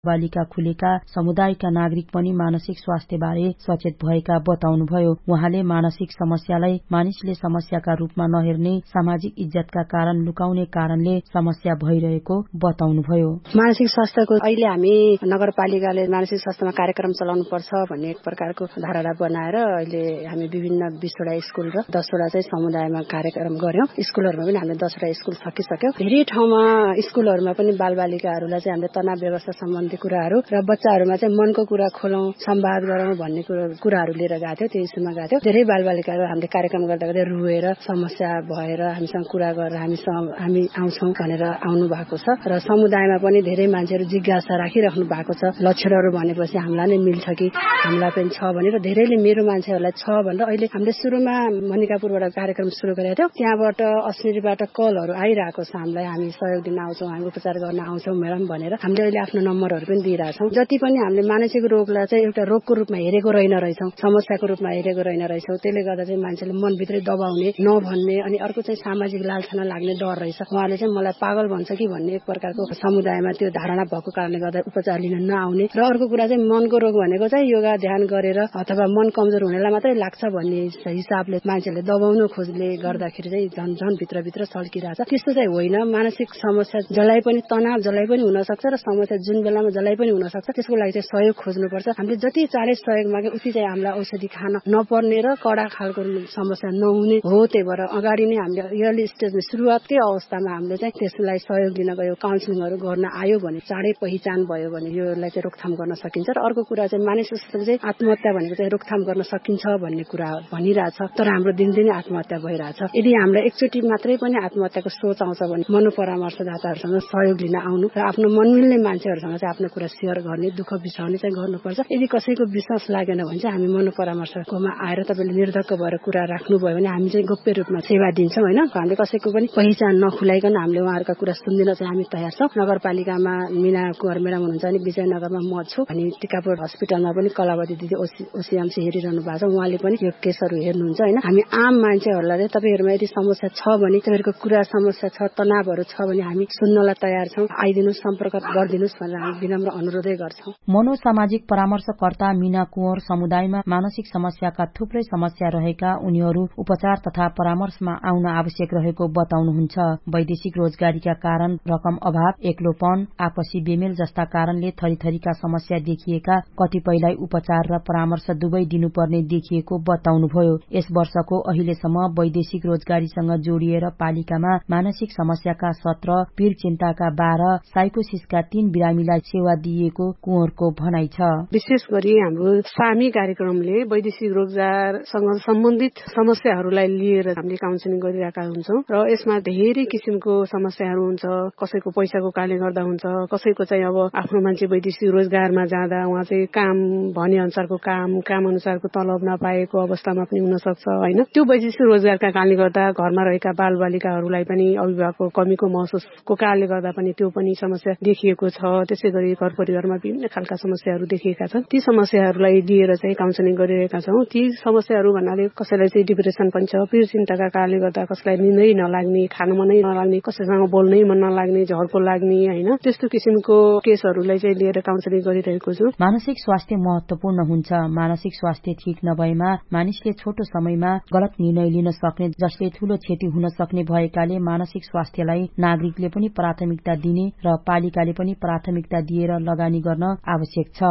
बालिका खुलेका समुदायका नागरिक पनि मानसिक स्वास्थ्य बारे सचेत भएका बताउनुभयो। उहाँले मानसिक समस्यालाई मानिसले समस्याका रूपमा नहेर्ने, सामाजिक इज्जतका कारण लुकाउने कारणले समस्या भइरहेको बताउनुभयो। मानसिक स्वास्थ्यको अहिले हामी नगरपालिकाले मानसिक स्वास्थ्यमा कार्यक्रम चलाउनु पर्छ भन्ने एक प्रकारको धारणा बनाएर अहिले हामी विभिन्न 20वटा स्कुल र 10वटा चाहिँ समुदायमा कार्यक्रम गर्यौं। स्कुलहरुमा पनि हामीले 10वटा स्कुल सकिसक्यौं। धेरै ठाउँमा स्कुलहरुमा पनि बालबालिकाहरूलाई चाहिँ हामीले तनाव व्यवस्था सम्बन्धी कुराहरू र बच्चाहरूमा चाहिँ मनको कुरा खोलौं, संवाद गरौं भन्ने कुराहरू लिएर गएको थियो। त्यो इस्युमा गएको थियो। धेरै बालबालिकाहरू हामीले कार्यक्रम गर्दा गर्दै रुएर समस्या भएर हामीसँग कुरा गरेर हामी आउँछौं भनेर आउनु भएको छ र समुदायमा पनि धेरै मान्छेहरू जिज्ञासा राखिराख्नु भएको छ। लक्षणहरू भनेपछि हामीलाई नै मिल्छ कि हामीलाई पनि छ भनेर धेरैले मेरो मान्छेहरूलाई छ भनेर अहिले हामीले सुरुमा मनिकापुरबाट कार्यक्रम सुरु गरेका थियौं। त्यहाँबाट अस्मिरीबाट कलहरू आइरहेको छ हामीलाई, हामी सहयोग दिन आउँछौं, हामी उपचार गर्न आउँछौं म्याडम भनेर हामीले अहिले आफ्नो नम्बरहरू पनि दिइरहेछौं। जति पनि हामीले मानसिक रोगलाई चाहिँ एउटा रोगको रूपमा हेरेको रहेछौं, समस्याको रूपमा हेरेको रहेछौं। त्यसले गर्दा चाहिँ मान्छेले मनभित्रै दबाउने, नभन्ने, अनि अर्को चाहिँ सामाजिक लालसाना लाग्ने डर रहेछ। उहाँले चाहिँ मलाई पागल भन्छ कि भन्ने एक प्रकारको समुदायमा त्यो धारणा भएको कारणले गर्दा उपचार लिन नआउने। र अर्को कुरा चाहिँ मनको रोग भनेको चाहिँ योगा ध्यान गरेर अथवा मन कमजोर हुनेलाई मात्रै लाग्छ भन्ने हिसाबले मान्छेले दबाउनु खोजले गर्दाखेरि चाहिँ झन भित्रभित्र सल्किरहेछ। त्यस्तो चाहिँ होइन। मानसिक समस्या जसलाई पनि तनाव जसलाई पनि हुन सक्छ र समस्या जुन बेलामा जसलाई पनि हुन सक्छ। त्यसको लागि चाहिँ सहयोग खोज्नुपर्छ। हामीले जति चाँडै सहयोग मागे उति चाहिँ हामीलाई औषधि खान नपर्ने र कडा खालको समस्या नहुने हो। त्यही भएर अगाडि नै हामीले अर्ली स्टेजमा सुरुवातकै अवस्थामा हामीले चाहिँ त्यसलाई सहयोग दिन गयो, काउन्सिलिङहरू गर्न आयो भने चाँडै पहिचान भयो भने योलाई चाहिँ रोकथाम गर्न सकिन्छ। र अर्को कुरा चाहिँ मानिसको चाहिँ आत्महत्या भनेको चाहिँ रोकथाम गर्न सकिन्छ भन्ने कुरा भनिरहेछ। तर हाम्रो दिनदिनै आत्महत्या भइरहेछ। यदि हामीलाई एकचोटि मात्रै पनि आत्महत्याको सोच आउँछ भने मनोपरामर्शदाताहरूसँग सहयोग लिन आउनु र आफ्नो मन मिल्ने मान्छेहरूसँग चाहिँ आफ्नो कुरा शेयर गर्ने, दुःख बिसाउने चाहिँ गर्नुपर्छ। यदि कसैको विश्वास लागेन भने चाहिँ हामी मनोपरामर्शकोमा आएर तपाईँले निर्धक्क भएर कुरा राख्नुभयो भने हामी चाहिँ गोप्य रूपमा सेवा दिन्छौँ होइन। हामीले कसैको पनि पहिचान नखुलाइकन हामीले उहाँहरूका कुरा सुनिदिन चाहिँ हामी तयार छौँ। नगरपालिकामा मीना कुँवर म्याडम हुनुहुन्छ अनि विजयनगरमा म छु अनि टिकापुर हस्पिटलमा पनि कलावती दिदी ओसिएमसी हेरिरहनु भएको छ। उहाँले पनि यो केसहरू हेर्नुहुन्छ होइन। हामी आम मान्छेहरूलाई चाहिँ तपाईँहरूमा यदि समस्या छ भने, तपाईँहरूको कुरा समस्या छ, तनावहरू छ भने हामी सुन्नलाई तयार छौँ। आइदिनुहोस्, सम्पर्क गरिदिनुहोस् भनेर हामी विनम्र अनुरोधै गर्छौँ। मनोसामाजिक परामर्शकर्ता मीना कुँवर समुदायमा मानसिक समस्याका थुप्रै समस्या रहेका उनीहरू उपचार तथा परामर्शमा आउन आवश्यक रहेको बताउनुहुन्छ। वैदेशिक रोजगारीका कारण, रकम अभाव, एक्लोपन, आपसी बेमेल जस्ता कारणले थरीथरीका समस्या देखिएका कतिपयलाई उपचार र परामर्श दुवै दिनुपर्ने देखिएको बताउनुभयो। यस वर्षको अहिलेसम्म वैदेशिक रोजगारीसँग जोडिएर पालिकामा मानसिक समस्याका 17, पीर चिन्ताका 12, साइकोसिसका 3 बिरामीलाई सेवा दिएको कुँवरको भनाइ छ। विशेष गरी हाम्रो सामी कार्यक्रमले वैदेशिक रोजगारसँग सम्बन्धित समस्याहरूलाई लिएर हामीले काउन्सिलिङ गरिरहेका हुन्छौं र यसमा धेरै किसिमको समस्याहरू हुन्छ। कसैको पैसाको कारणले गर्दा हुन्छ, कसैको चाहिँ अब आफ्नो मान्छे वैदेशिक रोजगारमा जाँदा उहाँ चाहिँ काम भने अनुसारको काम अनुसारको तलब नपाएको अवस्थामा पनि हुन सक्छ हैन। त्यो वैदेशिक रोजगारका कारणले गर्दा घरमा रहेका बालबालिकाहरूलाई पनि अभिभावकको कमीको महसुसको कारणले गर्दा पनि त्यो पनि समस्या देखिएको छ। त्यसैगरी घर परिवारमा विभिन्न खालका समस्याहरू देखिएका छन्। ती समस्याहरूलाई लिएर चाहिँ काउन्सिलिङ गरिरहेका छौं। ती समस्याहरू भन्नाले कसैलाई चाहिँ डिप्रेसन पनि छ, पीर चिन्ताका कारणले गर्दा कसैलाई निन्दै नलाग्ने, खान मनै नलाग्ने, कसैसँग बोल्नै मन नलाग्ने, झर्को लाग्ने हैन, त्यस्तो किसिमको केसहरूलाई चाहिँ लिएर काउन्सिलिङ गरिरहेको छु। मानसिक स्वास्थ्य महत्वपूर्ण हुन्छ। मानसिक स्वास्थ्य ठीक नभएमा मानिसले छोटो समयमा गलत निर्णय लिन सक्ने, जसले ठूलो क्षति हुन सक्ने भएकाले मानसिक स्वास्थ्यलाई नागरिकले पनि प्राथमिकता दिने र पालिकाले पनि प्राथमिकता दिएर लगानी गर्न आवश्यक छ।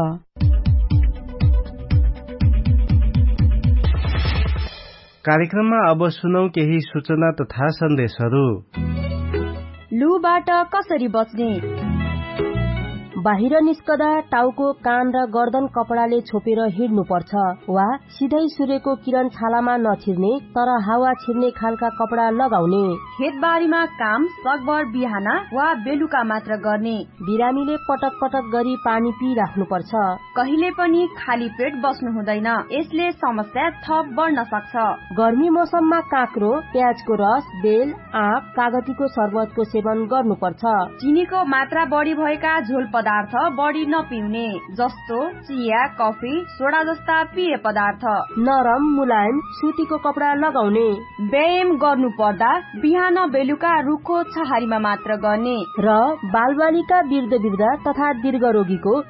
कार्यक्रममा अब सुनौ केही सूचना तथा सन्देशहरू। लुबाट कसरी बच्ने? बाहिर निस्कदा टाउको, कान र गर्दन कपडाले छोपेर हिँड्नुपर्छ वा सिधै सूर्यको किरण छालामा नछिर्ने तर हावा छिर्ने खालका कपडा लगाउने। खेतबारीमा काम सकभर बिहान वा बेलुका मात्र गर्ने। बिरामीले पटक पटक गरी पानी पिइराख्नुपर्छ। कहिले पनि खाली पेट बस्नु हुँदैन, यसले समस्या थप बढ्न सक्छ। गर्मी मौसममा काँक्रो, प्याजको रस, बेल, आँप, कागतीको शरबतको सेवन गर्नुपर्छ। चिनीको मात्रा बढी भएका झोल पदार्थ पदार्थ बढी नपिउने, जस्तो चिया, कफी, सोडा जस्ता पेय पदार्थ। नरम मुलायम सुतीको कपडा लगाउने। व्यायाम गर्नु पर्दा बिहान बेलुका रुखो छहारीमा मात्र गर्ने। र बालबालिका, वृद्ध तथा दीर्घ रोगीको